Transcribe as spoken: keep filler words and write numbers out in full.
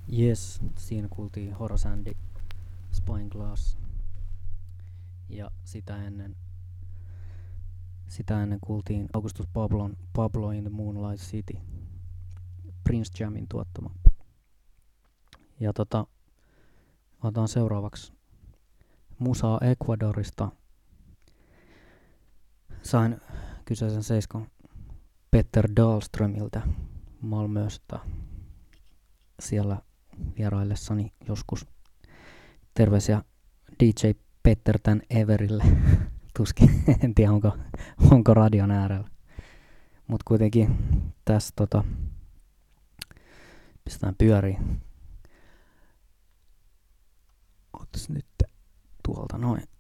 Yes, siinä kuultiin Horace Andy, Spyglass. Ja sitä ennen, sitä ennen kuultiin Augustus Pablon Pablo in the Moonlight City, Prince Jamin tuottama. Ja tota, otan seuraavaksi musaa Ecuadorista. Sain kyseisen seiskon Peter Dahlströmiltä Malmöstä siellä vieraillessani joskus. Terveisiä D J Peter tän Everille. Tuskin, en tiedä onko, onko radion äärellä. Mut kuitenkin tässä tota, pistetään pyöriin. Otas nyt tuolta noin.